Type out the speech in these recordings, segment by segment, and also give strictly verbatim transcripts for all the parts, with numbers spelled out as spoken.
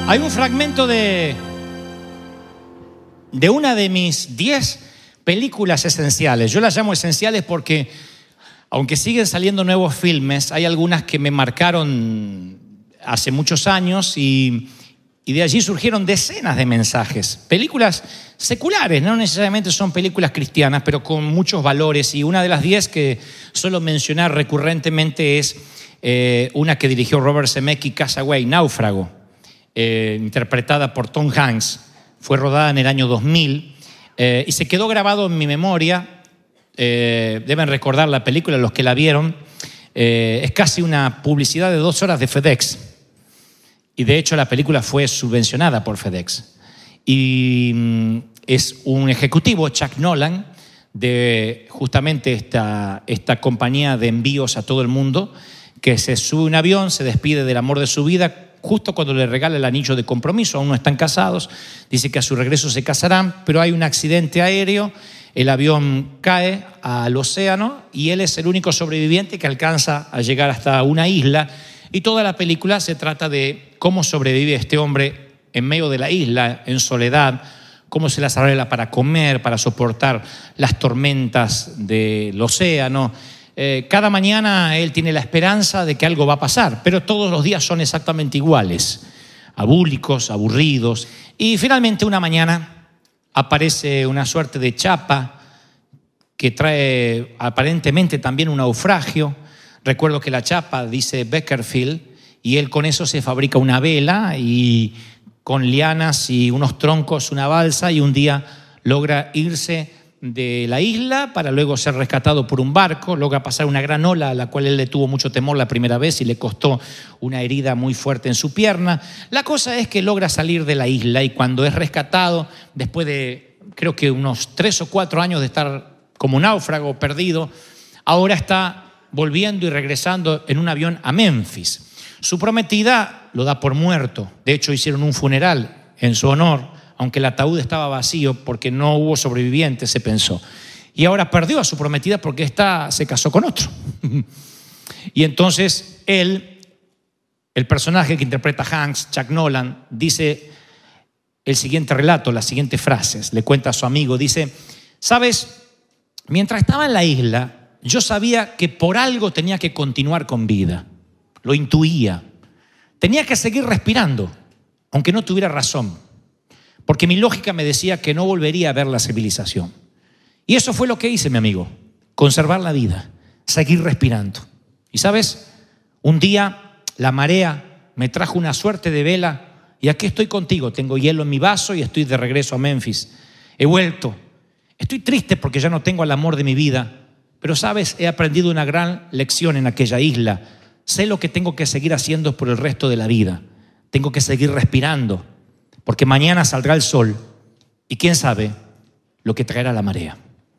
Hay un fragmento de, de una de mis diez películas esenciales. Yo las llamo esenciales porque, aunque siguen saliendo nuevos filmes, hay algunas que me marcaron hace muchos años y, y de allí surgieron decenas de mensajes. Películas seculares, no necesariamente son películas cristianas, pero con muchos valores. Y una de las diez que suelo mencionar recurrentemente es eh, una que dirigió Robert Zemeckis, Castaway, Náufrago. Eh, interpretada por Tom Hanks, fue rodada en el año dos mil eh, y se quedó grabado en mi memoria. Eh, deben recordar la película, los que la vieron. Eh, es casi una publicidad de dos horas de FedEx y de hecho la película fue subvencionada por FedEx y mm, es un ejecutivo, Chuck Nolan, de justamente esta, esta compañía de envíos a todo el mundo, que se sube a un avión, se despide del amor de su vida justo cuando le regala el anillo de compromiso. Aún no están casados, dice que a su regreso se casarán, pero hay un accidente aéreo, el avión cae al océano y él es el único sobreviviente que alcanza a llegar hasta una isla, y toda la película se trata de cómo sobrevive este hombre en medio de la isla, en soledad, cómo se las arregla para comer, para soportar las tormentas del océano. Eh, cada mañana él tiene la esperanza de que algo va a pasar, pero todos los días son exactamente iguales, abúlicos, aburridos. Y finalmente una mañana aparece una suerte de chapa que trae aparentemente también un naufragio. Recuerdo que la chapa dice Beckerfield y él con eso se fabrica una vela y con lianas y unos troncos una balsa, y un día logra irse de la isla para luego ser rescatado por un barco, logra pasar una gran ola a la cual él le tuvo mucho temor la primera vez y le costó una herida muy fuerte en su pierna. La cosa es que logra salir de la isla y cuando es rescatado, después de creo que unos tres o cuatro años de estar como náufrago perdido, ahora está volviendo y regresando en un avión a Memphis. Su prometida lo da por muerto. De hecho, hicieron un funeral en su honor, aunque el ataúd estaba vacío porque no hubo sobrevivientes, se pensó. Y ahora perdió a su prometida porque ésta se casó con otro. Y entonces él, el personaje que interpreta Hanks, Chuck Nolan, dice el siguiente relato, las siguientes frases. Le cuenta a su amigo, dice: ¿sabes? Mientras estaba en la isla, yo sabía que por algo tenía que continuar con vida. Lo intuía. Tenía que seguir respirando, aunque no tuviera razón, porque mi lógica me decía que no volvería a ver la civilización. Y eso fue lo que hice, mi amigo: conservar la vida, seguir respirando. Y ¿sabes? Un día la marea me trajo una suerte de vela y aquí estoy contigo. Tengo hielo en mi vaso y estoy de regreso a Memphis. He vuelto. Estoy triste porque ya no tengo al amor de mi vida, pero ¿sabes? He aprendido una gran lección en aquella isla. Sé lo que tengo que seguir haciendo por el resto de la vida. Tengo que seguir respirando, porque mañana saldrá el sol y quién sabe lo que traerá la marea.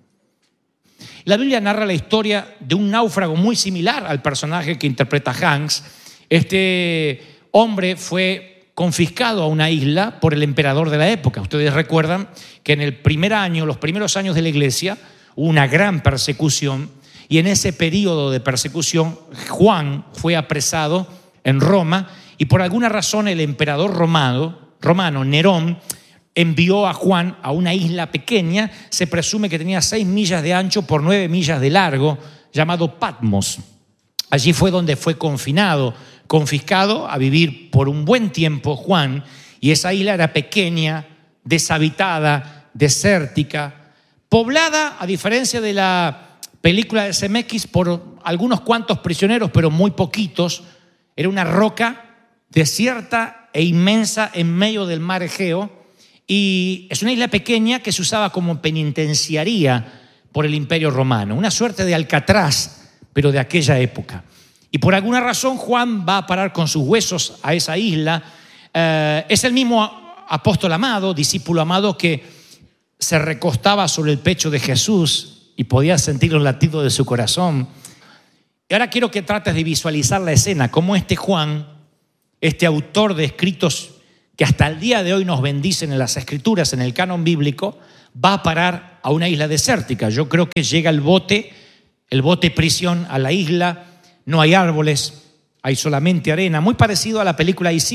La Biblia narra la historia de un náufrago muy similar al personaje que interpreta Hanks. Este hombre fue confiscado a una isla por el emperador de la época. Ustedes recuerdan que en el primer año, los primeros años de la iglesia, hubo una gran persecución, y en ese periodo de persecución Juan fue apresado en Roma y por alguna razón el emperador romano romano, Nerón, envió a Juan a una isla pequeña, se presume que tenía seis millas de ancho por nueve millas de largo, llamado Patmos. Allí fue donde fue confinado, confiscado a vivir por un buen tiempo Juan, y esa isla era pequeña, deshabitada, desértica, poblada, a diferencia de la película de Zemeckis, por algunos cuantos prisioneros, pero muy poquitos. Era una roca desierta e inmensa en medio del mar Egeo, y es una isla pequeña que se usaba como penitenciaría por el Imperio Romano, una suerte de Alcatraz, pero de aquella época. Y por alguna razón Juan va a parar con sus huesos a esa isla. Eh, es el mismo apóstol amado, discípulo amado, que se recostaba sobre el pecho de Jesús y podía sentir los latidos de su corazón. Y ahora quiero que trates de visualizar la escena, cómo este Juan, este autor de escritos que hasta el día de hoy nos bendicen en las escrituras, en el canon bíblico, va a parar a una isla desértica. Yo creo que llega el bote, el bote prisión a la isla, no hay árboles, hay solamente arena, muy parecido a la película I C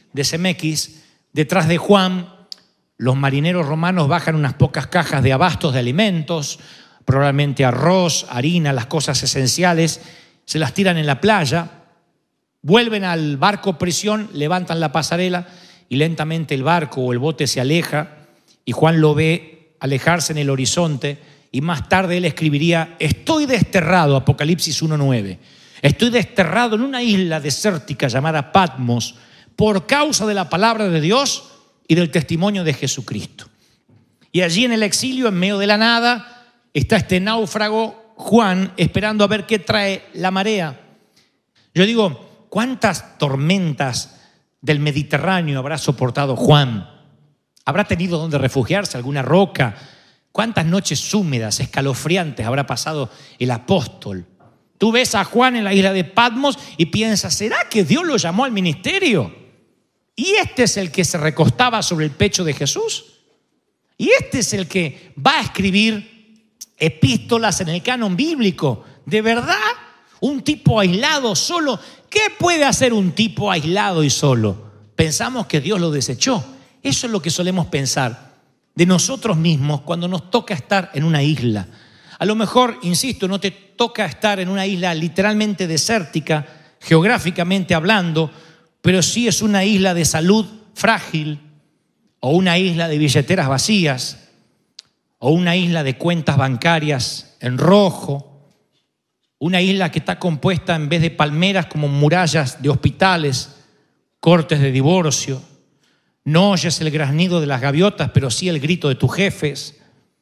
de Zemeckis, detrás de Juan, los marineros romanos bajan unas pocas cajas de abastos de alimentos, probablemente arroz, harina, las cosas esenciales, se las tiran en la playa, vuelven al barco prisión, levantan la pasarela y lentamente el barco o el bote se aleja y Juan lo ve alejarse en el horizonte y más tarde él escribiría: estoy desterrado, Apocalipsis uno nueve, estoy desterrado en una isla desértica llamada Patmos por causa de la palabra de Dios y del testimonio de Jesucristo. Y allí en el exilio, en medio de la nada, está este náufrago Juan esperando a ver qué trae la marea. Yo digo, ¿cuántas tormentas del Mediterráneo habrá soportado Juan? ¿Habrá tenido donde refugiarse, alguna roca? ¿Cuántas noches húmedas, escalofriantes habrá pasado el apóstol? Tú ves a Juan en la isla de Patmos y piensas, ¿será que Dios lo llamó al ministerio? ¿Y este es el que se recostaba sobre el pecho de Jesús? ¿Y este es el que va a escribir epístolas en el canon bíblico? ¿De verdad? ¿Un tipo aislado, solo? ¿Qué puede hacer un tipo aislado y solo? Pensamos que Dios lo desechó. Eso es lo que solemos pensar de nosotros mismos cuando nos toca estar en una isla. A lo mejor, insisto, no te toca estar en una isla literalmente desértica, geográficamente hablando, pero sí es una isla de salud frágil, o una isla de billeteras vacías, o una isla de cuentas bancarias en rojo, una isla que está compuesta en vez de palmeras como murallas de hospitales, cortes de divorcio. No oyes el graznido de las gaviotas, pero sí el grito de tus jefes.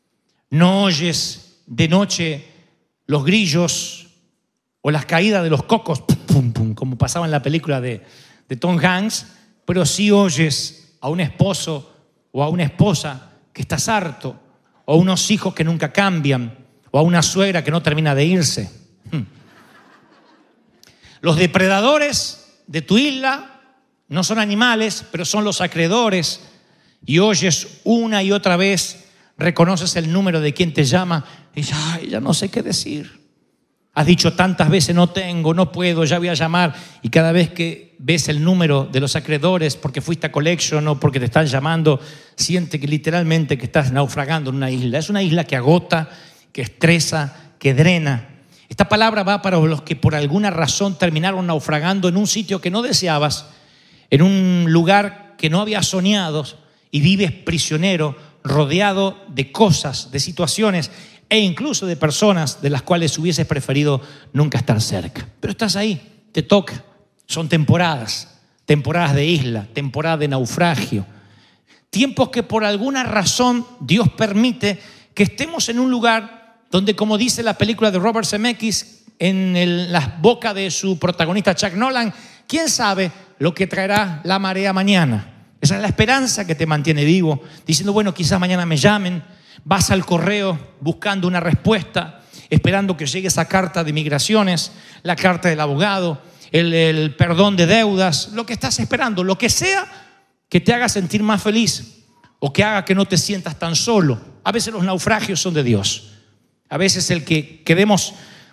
No oyes de noche los grillos o las caídas de los cocos, pum, pum, pum, como pasaba en la película de, de Tom Hanks, pero sí oyes a un esposo o a una esposa que estás harto, o a unos hijos que nunca cambian, o a una suegra que no termina de irse. Los depredadores de tu isla no son animales, pero son los acreedores, y oyes una y otra vez, reconoces el número de quien te llama y ya, ay, ya no sé qué decir. Has dicho tantas veces no tengo, no puedo, ya voy a llamar, y cada vez que ves el número de los acreedores porque fuiste a collection o porque te están llamando, siente que literalmente que estás naufragando en una isla. Es una isla que agota, que estresa, que drena. Esta palabra va para los que por alguna razón terminaron naufragando en un sitio que no deseabas, en un lugar que no habías soñado, y vives prisionero, rodeado de cosas, de situaciones e incluso de personas de las cuales hubieses preferido nunca estar cerca. Pero estás ahí, te toca. Son temporadas, temporadas de isla, temporadas de naufragio. Tiempos que por alguna razón Dios permite que estemos en un lugar donde, como dice la película de Robert Zemeckis, en el, la boca de su protagonista Chuck Nolan, ¿quién sabe lo que traerá la marea mañana? Esa es la esperanza que te mantiene vivo, diciendo, bueno, quizás mañana me llamen. Vas al correo buscando una respuesta, esperando que llegue esa carta de migraciones, la carta del abogado, el, el perdón de deudas, lo que estás esperando, lo que sea que te haga sentir más feliz o que haga que no te sientas tan solo. A veces los naufragios son de Dios. A veces el que quedemos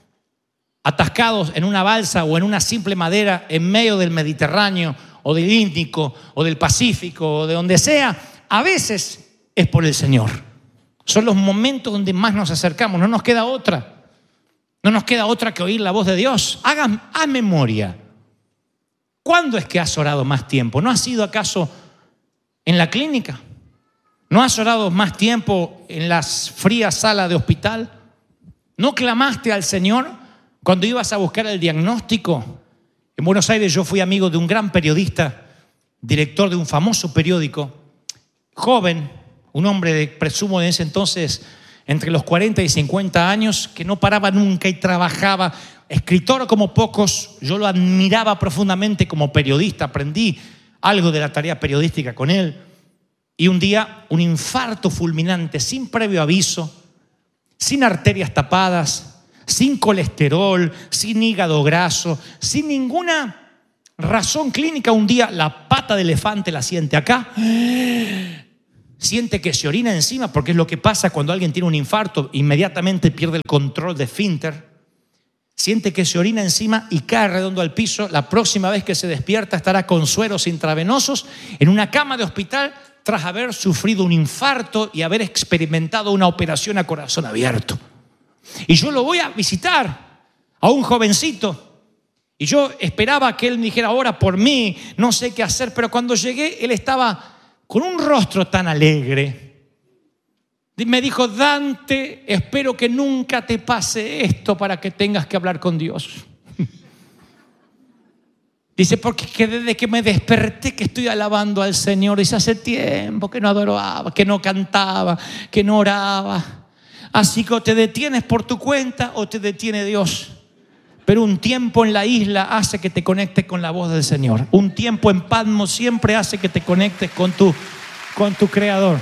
atascados en una balsa o en una simple madera en medio del Mediterráneo o del Índico o del Pacífico o de donde sea, a veces es por el Señor. Son los momentos donde más nos acercamos. No nos queda otra. No nos queda otra que oír la voz de Dios. Hagan a memoria. ¿Cuándo es que has orado más tiempo? ¿No has sido acaso en la clínica? ¿No has orado más tiempo en las frías salas de hospital? ¿No clamaste al Señor cuando ibas a buscar el diagnóstico? En Buenos Aires yo fui amigo de un gran periodista, director de un famoso periódico, joven, un hombre de, presumo en ese entonces, entre los cuarenta y cincuenta años, que no paraba nunca y trabajaba, escritor como pocos. Yo lo admiraba profundamente como periodista, aprendí algo de la tarea periodística con él. Y un día, un infarto fulminante, sin previo aviso, sin arterias tapadas, sin colesterol, sin hígado graso, sin ninguna razón clínica. Un día la pata de elefante la siente acá, siente que se orina encima, porque es lo que pasa cuando alguien tiene un infarto, inmediatamente pierde el control de esfínter. siente que se orina encima y cae redondo al piso. La próxima vez que se despierta estará con sueros intravenosos en una cama de hospital tras haber sufrido un infarto y haber experimentado una operación a corazón abierto. Y yo lo voy a visitar a un jovencito y yo esperaba que él me dijera, ora por mí, no sé qué hacer, pero cuando llegué él estaba con un rostro tan alegre. Me dijo, Dante, espero que nunca te pase esto para que tengas que hablar con Dios. Dice, porque que desde que me desperté que estoy alabando al Señor. Dice, hace tiempo que no adoraba, que no cantaba, que no oraba. Así que o te detienes por tu cuenta o te detiene Dios. Pero un tiempo en la isla hace que te conectes con la voz del Señor. Un tiempo en Patmos siempre hace que te conectes con tu, con tu Creador.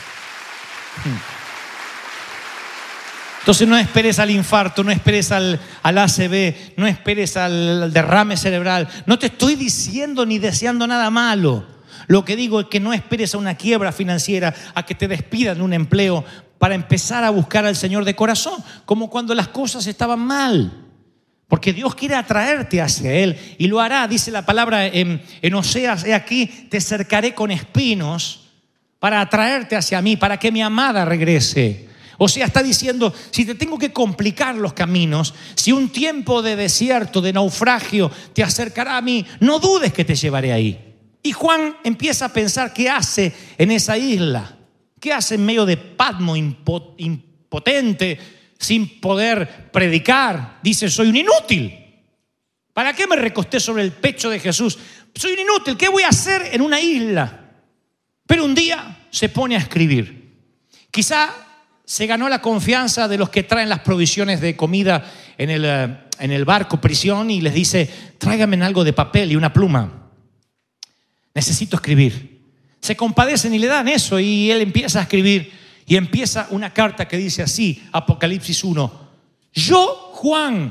Entonces no esperes al infarto, no esperes al, al A C V, no esperes al, al derrame cerebral. No te estoy diciendo ni deseando nada malo. Lo que digo es que no esperes a una quiebra financiera, a que te despidan de un empleo para empezar a buscar al Señor de corazón, como cuando las cosas estaban mal. Porque Dios quiere atraerte hacia Él y lo hará. Dice la palabra en, en Oseas, he aquí, te cercaré con espinos para atraerte hacia mí, para que mi amada regrese. O sea, está diciendo, si te tengo que complicar los caminos, si un tiempo de desierto, de naufragio te acercará a mí, no dudes que te llevaré ahí. Y Juan empieza a pensar qué hace en esa isla, qué hace en medio de Patmos impotente, sin poder predicar. Dice, soy un inútil. ¿Para qué me recosté sobre el pecho de Jesús? Soy un inútil, ¿qué voy a hacer en una isla? Pero un día se pone a escribir. Quizá se ganó la confianza de los que traen las provisiones de comida en el, en el barco prisión y les dice, tráigame algo de papel y una pluma. Necesito escribir. Se compadecen y le dan eso y él empieza a escribir y empieza una carta que dice así, Apocalipsis uno. Yo, Juan,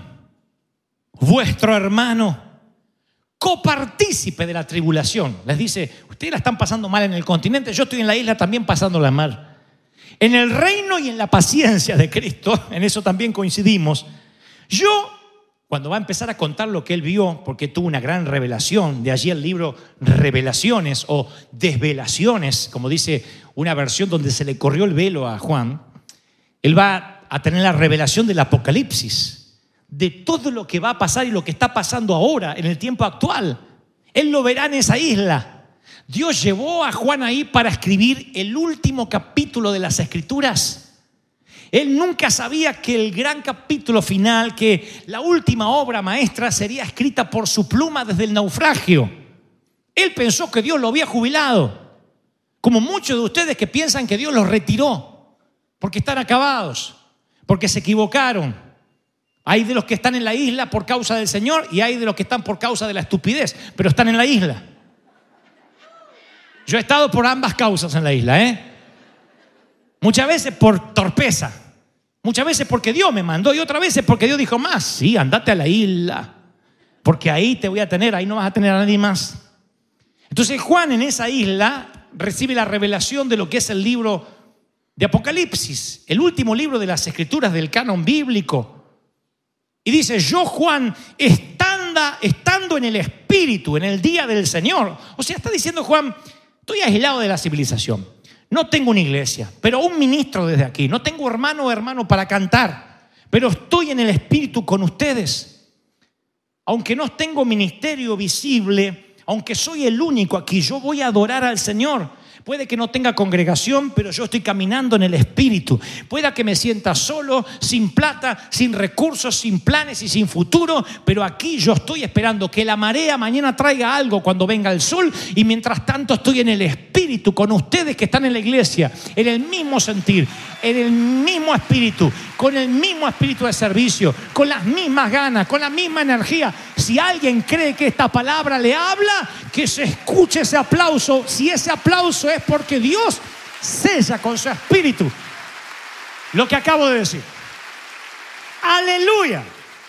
vuestro hermano, copartícipe de la tribulación. Les dice, ustedes la están pasando mal en el continente, yo estoy en la isla también pasándola mal. En el reino y en la paciencia de Cristo, en eso también coincidimos. Yo, cuando va a empezar a contar lo que él vio, porque tuvo una gran revelación, de allí el libro Revelaciones o Desvelaciones, como dice una versión donde se le corrió el velo a Juan, él va a tener la revelación del Apocalipsis, de todo lo que va a pasar y lo que está pasando ahora, en el tiempo actual. Él lo verá en esa isla. Dios llevó a Juan ahí para escribir el último capítulo de las Escrituras. Él nunca sabía que el gran capítulo final, que la última obra maestra sería escrita por su pluma desde el naufragio. Él pensó que Dios lo había jubilado, como muchos de ustedes que piensan que Dios los retiró porque están acabados, porque se equivocaron. Hay de los que están en la isla por causa del Señor y hay de los que están por causa de la estupidez, pero están en la isla. Yo he estado por ambas causas en la isla, ¿eh? Muchas veces por torpeza, muchas veces porque Dios me mandó y otras veces porque Dios dijo más, sí, andate a la isla, porque ahí te voy a tener, ahí no vas a tener a nadie más. Entonces Juan en esa isla recibe la revelación de lo que es el libro de Apocalipsis, el último libro de las Escrituras del canon bíblico. Y dice, yo Juan, estando, estando en el Espíritu, en el día del Señor. O sea, está diciendo Juan, estoy aislado de la civilización. No tengo una iglesia, pero un ministro desde aquí. No tengo hermano o hermano para cantar, pero estoy en el Espíritu con ustedes. Aunque no tengo ministerio visible, aunque soy el único aquí, yo voy a adorar al Señor. Puede que no tenga congregación, pero yo estoy caminando en el Espíritu. Pueda que me sienta solo, sin plata, sin recursos, sin planes y sin futuro, pero aquí yo estoy esperando que la marea mañana traiga algo cuando venga el sol, y mientras tanto estoy en el Espíritu con ustedes que están en la iglesia, en el mismo sentir, en el mismo espíritu, con el mismo espíritu de servicio, con las mismas ganas, con la misma energía. Si alguien cree que esta palabra le habla, que se escuche ese aplauso. Si ese aplauso es porque Dios sella con su espíritu lo que acabo de decir. ¡Aleluya!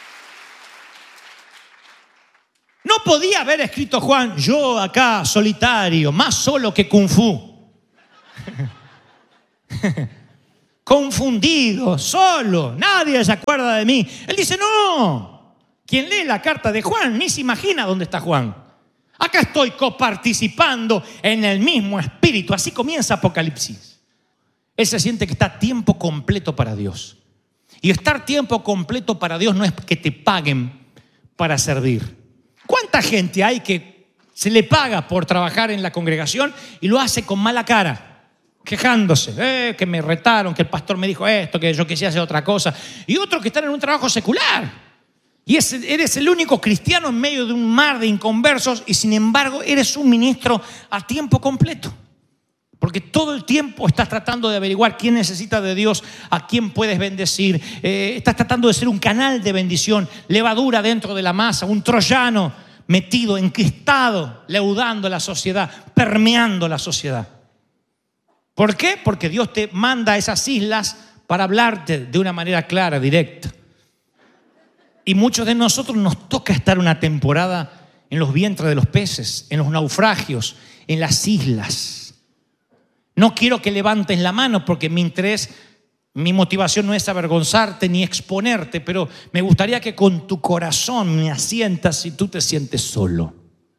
No podía haber escrito Juan, yo acá solitario, más solo que Kung Fu. Confundido, solo, nadie se acuerda de mí. Él dice, no, Quien lee la carta de Juan ni se imagina dónde está Juan. Acá estoy coparticipando en el mismo espíritu. Así comienza Apocalipsis. Él se siente que está a tiempo completo para Dios. Y estar tiempo completo para Dios no es que te paguen para servir. ¿Cuánta gente hay que se le paga por trabajar en la congregación y lo hace con mala cara? Quejándose, eh, que me retaron, que el pastor me dijo esto, que yo quisiera hacer otra cosa. Y otros que están en un trabajo secular. Y eres el único cristiano en medio de un mar de inconversos y sin embargo eres un ministro a tiempo completo. Porque todo el tiempo estás tratando de averiguar quién necesita de Dios, a quién puedes bendecir. Eh, estás tratando de ser un canal de bendición, levadura dentro de la masa, un troyano metido, enquistado, leudando la sociedad, permeando la sociedad. ¿Por qué? Porque Dios te manda a esas islas para hablarte de una manera clara, directa. Y muchos de nosotros nos toca estar una temporada en los vientres de los peces, en los naufragios, en las islas. No quiero que levantes la mano porque mi interés, mi motivación no es avergonzarte ni exponerte, pero me gustaría que con tu corazón me asientas si tú te sientes solo.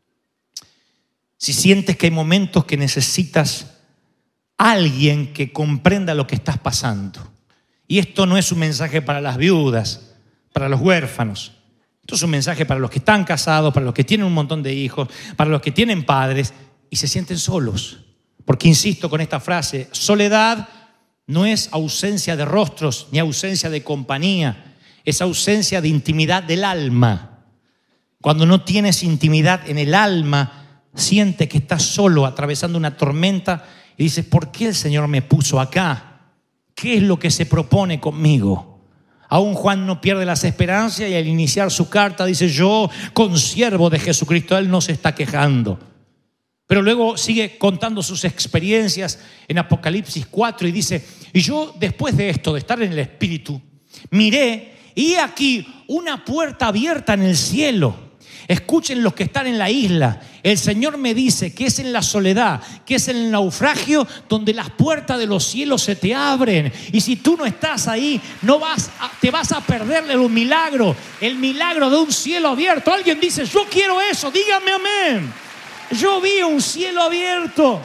Si sientes que hay momentos que necesitas alguien que comprenda lo que estás pasando. Y esto no es un mensaje para las viudas, para los huérfanos. Esto es un mensaje para los que están casados, para los que tienen un montón de hijos, para los que tienen padres y se sienten solos. Porque insisto con esta frase, soledad no es ausencia de rostros ni ausencia de compañía, es ausencia de intimidad del alma. Cuando no tienes intimidad en el alma, sientes que estás solo atravesando una tormenta y dices, ¿por qué el Señor me puso acá? ¿Qué es lo que se propone conmigo? Aún Juan no pierde las esperanzas y al iniciar su carta dice, yo, consiervo de Jesucristo, él no se está quejando. Pero luego sigue contando sus experiencias en Apocalipsis cuatro y dice, y yo después de esto, de estar en el Espíritu, miré y he aquí una puerta abierta en el cielo. Escuchen los que están en la isla. El Señor me dice que es en la soledad, que es en el naufragio donde las puertas de los cielos se te abren. Y si tú no estás ahí, no vas a, te vas a perderle un milagro, el milagro de un cielo abierto. Alguien dice, yo quiero eso, dígame amén. Yo vi un cielo abierto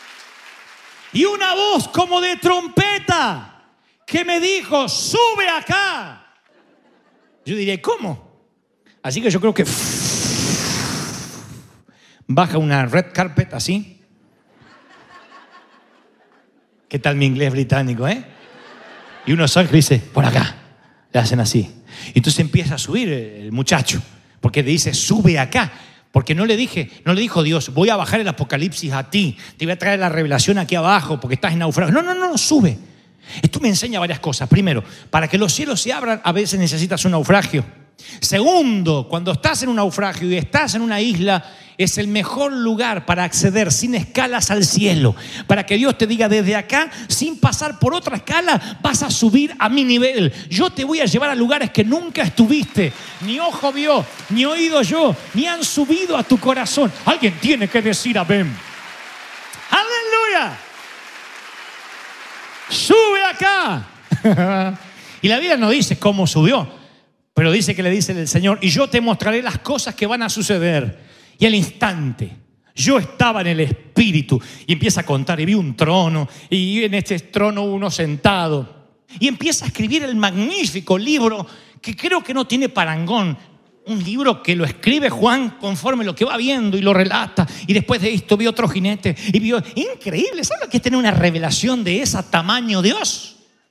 y una voz como de trompeta que me dijo, sube acá. Yo diré, ¿cómo? Así que yo creo que baja una red carpet así. ¿Qué tal mi inglés británico, eh? Y unos ángeles dice, por acá. Le hacen así. Y entonces empieza a subir el muchacho, porque le dice, sube acá. Porque no le dije, no le dijo Dios, voy a bajar el Apocalipsis a ti, te voy a traer la revelación aquí abajo porque estás en naufragio. No, no, no, sube. Esto me enseña varias cosas. Primero, para que los cielos se abran, a veces necesitas un naufragio. Segundo, cuando estás en un naufragio y estás en una isla, es el mejor lugar para acceder sin escalas al cielo. Para que Dios te diga, desde acá, sin pasar por otra escala, vas a subir a mi nivel. Yo te voy a llevar a lugares que nunca estuviste, ni ojo vio, ni oído yo, ni han subido a tu corazón. Alguien tiene que decir amén. ¡Aleluya! Sube acá. Y la Biblia no dice cómo subió, pero dice que le dice el Señor, y yo te mostraré las cosas que van a suceder. Y al instante, yo estaba en el Espíritu. Y empieza a contar, y vi un trono, y en este trono uno sentado. Y empieza a escribir el magnífico libro que creo que no tiene parangón. Un libro que lo escribe Juan conforme lo que va viendo y lo relata. Y después de esto vio otro jinete y vio, increíble, ¿sabes lo que es tener una revelación de ese tamaño Dios?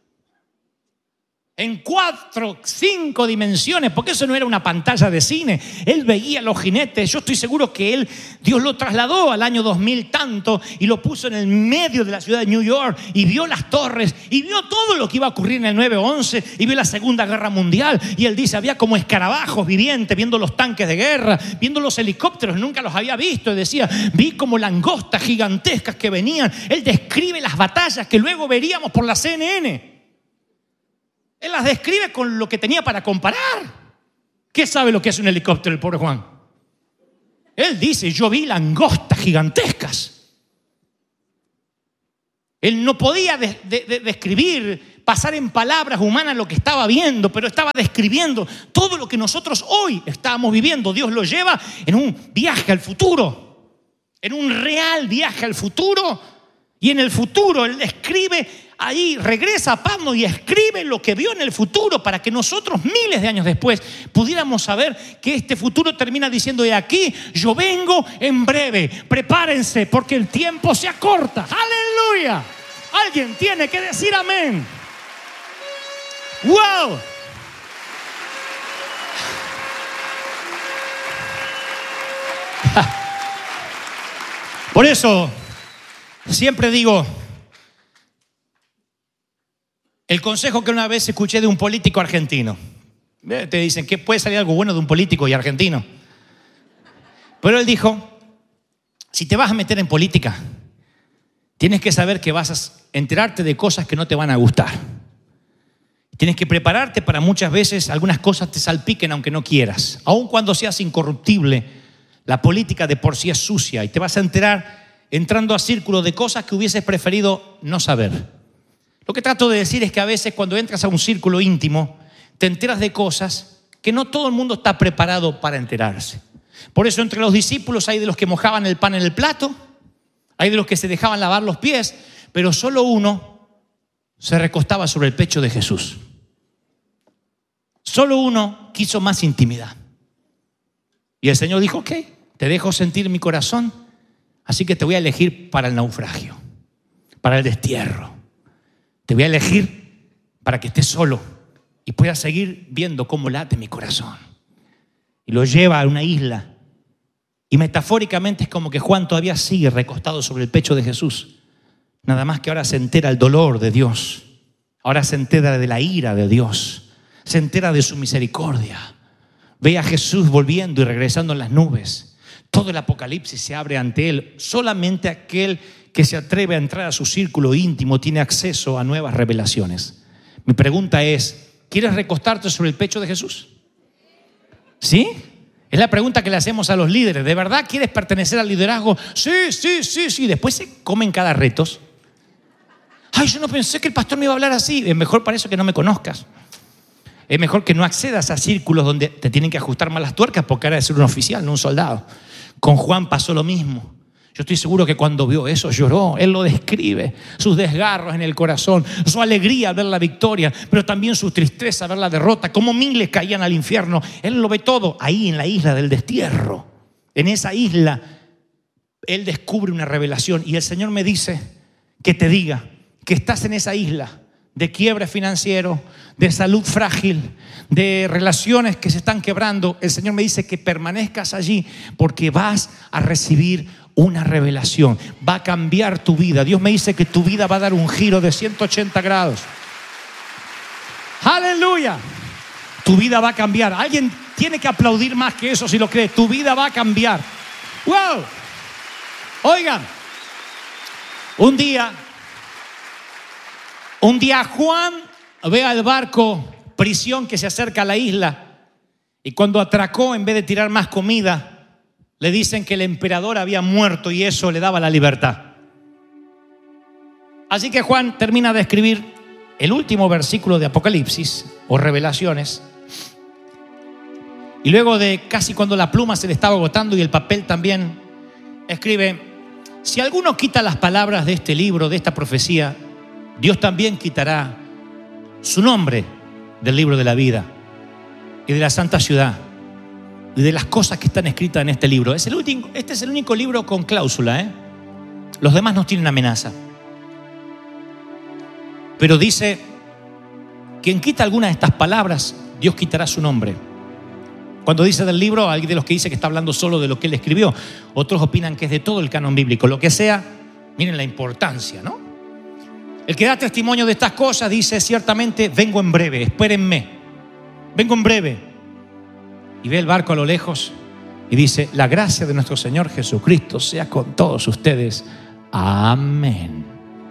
En cuatro, cinco dimensiones, porque eso no era una pantalla de cine. Él veía los jinetes. Yo estoy seguro que él, Dios lo trasladó al año dos mil tanto y lo puso en el medio de la ciudad de New York y vio las torres y vio todo lo que iba a ocurrir en el nueve once y vio la Segunda Guerra Mundial. Y él dice, había como escarabajos vivientes viendo los tanques de guerra, viendo los helicópteros, nunca los había visto. Y decía, vi como langostas gigantescas que venían. Él describe las batallas que luego veríamos por la C N N. Él las describe con lo que tenía para comparar. ¿Qué sabe lo que es un helicóptero el pobre Juan? Él dice, yo vi langostas gigantescas. Él no podía de, de, de describir pasar en palabras humanas lo que estaba viendo, pero estaba describiendo todo lo que nosotros hoy estábamos viviendo. Dios lo lleva en un viaje al futuro, en un real viaje al futuro. Y en el futuro Él escribe ahí, regresa a Patmos y escribe lo que vio en el futuro para que nosotros miles de años después pudiéramos saber que este futuro termina diciendo: de aquí yo vengo en breve, prepárense porque el tiempo se acorta. ¡Aleluya! Alguien tiene que decir amén. ¡Wow! Por eso siempre digo, el consejo que una vez escuché de un político argentino. Te dicen que puede salir algo bueno de un político y argentino. Pero él dijo: si te vas a meter en política, tienes que saber que vas a enterarte de cosas que no te van a gustar. Tienes que prepararte para muchas veces algunas cosas te salpiquen aunque no quieras. Aun cuando seas incorruptible, la política de por sí es sucia y te vas a enterar entrando a círculos de cosas que hubieses preferido no saber. Lo que trato de decir es que a veces cuando entras a un círculo íntimo, te enteras de cosas que no todo el mundo está preparado para enterarse. Por eso entre los discípulos hay de los que mojaban el pan en el plato, hay de los que se dejaban lavar los pies, pero solo uno se recostaba sobre el pecho de Jesús. Solo uno quiso más intimidad. Y el Señor dijo: ok, te dejo sentir mi corazón, así que te voy a elegir para el naufragio, para el destierro. Te voy a elegir para que estés solo y puedas seguir viendo cómo late mi corazón. Y lo lleva a una isla. Y metafóricamente es como que Juan todavía sigue recostado sobre el pecho de Jesús. Nada más que ahora se entera el dolor de Dios. Ahora se entera de la ira de Dios. Se entera de su misericordia. Ve a Jesús volviendo y regresando en las nubes. Todo el Apocalipsis se abre ante él. Solamente aquel que se atreve a entrar a su círculo íntimo tiene acceso a nuevas revelaciones. Mi pregunta es: ¿quieres recostarte sobre el pecho de Jesús? ¿Sí? Es la pregunta que le hacemos a los líderes. ¿De verdad quieres pertenecer al liderazgo? Sí, sí, sí, sí. Después se comen cada retos. Ay, yo no pensé que el pastor me iba a hablar así. Es mejor para eso que no me conozcas. Es mejor que no accedas a círculos donde te tienen que ajustar más las tuercas, porque ahora de ser un oficial, no un soldado. Con Juan pasó lo mismo. Yo estoy seguro que cuando vio eso lloró. Él lo describe, sus desgarros en el corazón, su alegría al ver la victoria, pero también su tristeza al ver la derrota, cómo miles caían al infierno. Él lo ve todo ahí en la isla del destierro. En esa isla él descubre una revelación y el Señor me dice que te diga que estás en esa isla de quiebre financiero, de salud frágil, de relaciones que se están quebrando. El Señor me dice que permanezcas allí porque vas a recibir una revelación. Va a cambiar tu vida. Dios me dice que tu vida va a dar un giro de ciento ochenta grados. ¡Aleluya! Tu vida va a cambiar. Alguien tiene que aplaudir más que eso si lo cree. Tu vida va a cambiar. ¡Wow! Oigan, un día, un día Juan ve al barco prisión que se acerca a la isla y cuando atracó, en vez de tirar más comida, le dicen que el emperador había muerto y eso le daba la libertad. Así que Juan termina de escribir el último versículo de Apocalipsis o Revelaciones. Y luego de casi cuando la pluma se le estaba agotando y el papel también, escribe: si alguno quita las palabras de este libro, de esta profecía, Dios también quitará su nombre del libro de la vida y de la santa ciudad y de las cosas que están escritas en este libro. Es el último, este es el único libro con cláusula, ¿eh? Los demás no tienen amenaza. Pero dice: quien quita alguna de estas palabras, Dios quitará su nombre. Cuando dice del libro, hay de los que dice que está hablando solo de lo que él escribió. Otros opinan que es de todo el canon bíblico. Lo que sea, miren la importancia, ¿no? El que da testimonio de estas cosas dice ciertamente: vengo en breve, espérenme, vengo en breve. Y ve el barco a lo lejos y dice: la gracia de nuestro Señor Jesucristo sea con todos ustedes. Amén.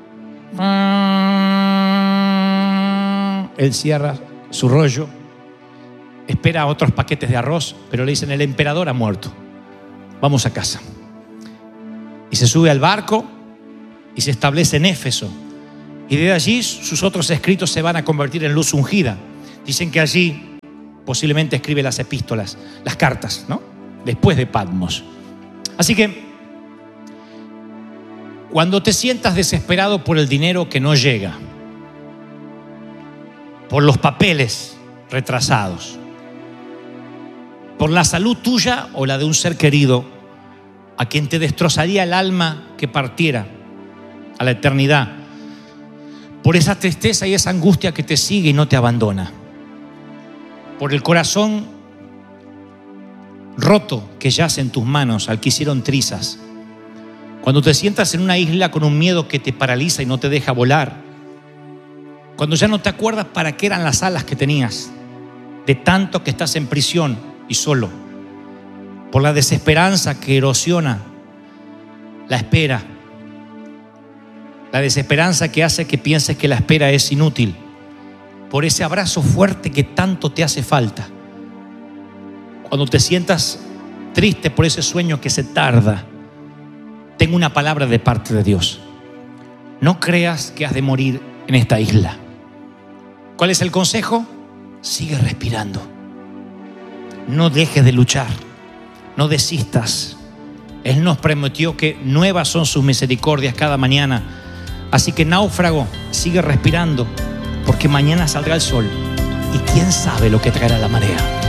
Él cierra su rollo, espera otros paquetes de arroz, pero le dicen: el emperador ha muerto, vamos a casa. Y se sube al barco y se establece en Éfeso. Y de allí sus otros escritos se van a convertir en luz ungida. Dicen que allí posiblemente escribe las epístolas, las cartas, ¿no? Después de Patmos. Así que cuando te sientas desesperado por el dinero que no llega, por los papeles retrasados, por la salud tuya o la de un ser querido a quien te destrozaría el alma que partiera a la eternidad, por esa tristeza y esa angustia que te sigue y no te abandona, por el corazón roto que yace en tus manos al que hicieron trizas, cuando te sientas en una isla con un miedo que te paraliza y no te deja volar, cuando ya no te acuerdas para qué eran las alas que tenías, de tanto que estás en prisión y solo, por la desesperanza que erosiona la espera, la desesperanza que hace que pienses que la espera es inútil, por ese abrazo fuerte que tanto te hace falta, cuando te sientas triste por ese sueño que se tarda, tengo una palabra de parte de Dios. No creas que has de morir en esta isla. ¿Cuál es el consejo? Sigue respirando. No dejes de luchar. No desistas. Él nos prometió que nuevas son sus misericordias cada mañana. Así que, náufrago, sigue respirando, porque mañana saldrá el sol y quién sabe lo que traerá la marea.